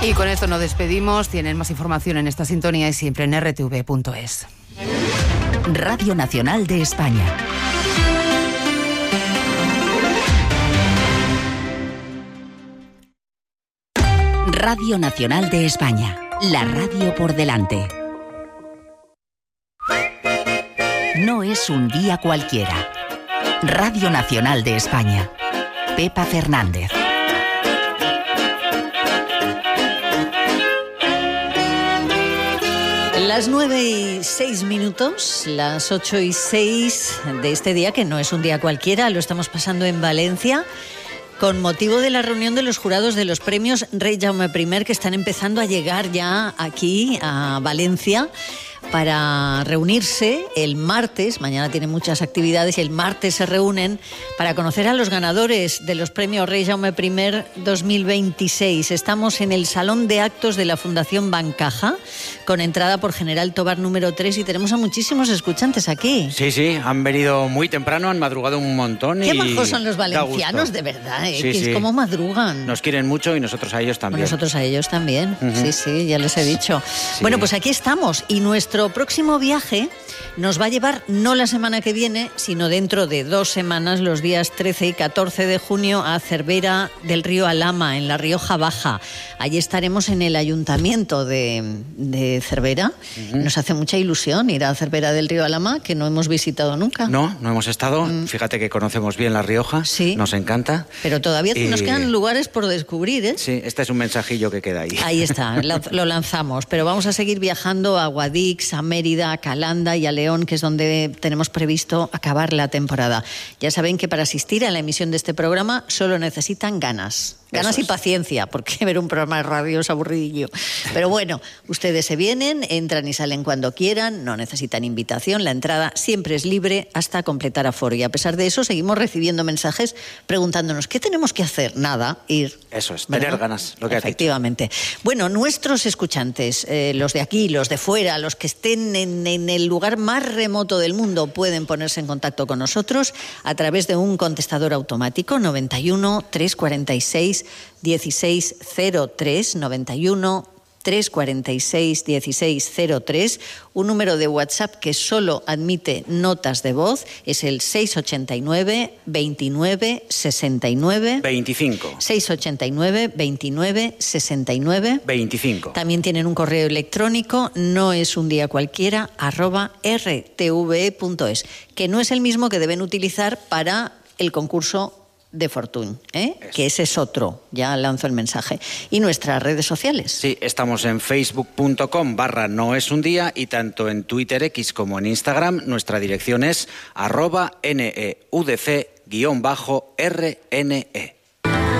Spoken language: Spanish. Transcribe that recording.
Y con esto nos despedimos. Tienen más información en esta sintonía y siempre en rtv.es. Radio Nacional de España. Radio Nacional de España. La radio por delante. No es un día cualquiera. Radio Nacional de España. Pepa Fernández. Las 9:06, las 8:06 de este día, que no es un día cualquiera, lo estamos pasando en Valencia, con motivo de la reunión de los jurados de los premios Rey Jaume I, que están empezando a llegar ya aquí a Valencia para reunirse el martes. Mañana tienen muchas actividades y el martes se reúnen para conocer a los ganadores de los premios Rey Jaume I 2026. Estamos en el Salón de Actos de la Fundación Bancaja, con entrada por General Tobar número 3, y tenemos a muchísimos escuchantes aquí. Sí, han venido muy temprano, han madrugado un montón. Qué majos son los valencianos, de verdad, que es como madrugan. Nos quieren mucho y nosotros a ellos también. Nosotros a ellos también, sí, ya les he dicho. Sí. Bueno, pues aquí estamos, y nuestro próximo viaje nos va a llevar no la semana que viene, sino dentro de 2 semanas, los días 13 y 14 de junio, a Cervera del Río Alhama, en La Rioja Baja. Allí estaremos en el ayuntamiento de Cervera. Nos hace mucha ilusión ir a Cervera del Río Alhama, que no hemos visitado nunca. No hemos estado. Fíjate que conocemos bien La Rioja. Sí. Nos encanta. Pero todavía nos quedan lugares por descubrir, ¿eh? Sí, este es un mensajillo que queda ahí. Ahí está, lo lanzamos. Pero vamos a seguir viajando a Guadix, a Mérida, a Calanda y a León, que es donde tenemos previsto acabar la temporada. Ya saben que para asistir a la emisión de este programa solo necesitan ganas y paciencia, porque ver un programa de radio es aburridillo. Pero bueno, ustedes se vienen, entran y salen cuando quieran, no necesitan invitación, la entrada siempre es libre hasta completar aforo. Y a pesar de eso, seguimos recibiendo mensajes preguntándonos, ¿qué tenemos que hacer? Nada, ir. Eso es, tener ganas, lo que efectivamente. Bueno, nuestros escuchantes, los de aquí, los de fuera, los que estén en el lugar más remoto del mundo, pueden ponerse en contacto con nosotros a través de un contestador automático 91 346 1603, 91 346 1603, un número de WhatsApp que solo admite notas de voz, es el 689 29 69 25. 689 29 69 25. También tienen un correo electrónico, no es un día cualquiera, @rtve.es, que no es el mismo que deben utilizar para el concurso de Fortuny, que ese es otro, ya lanzo el mensaje. Y nuestras redes sociales. Sí, estamos en facebook.com/noesundía y tanto en Twitter X como en Instagram nuestra dirección es @neudc_RNE.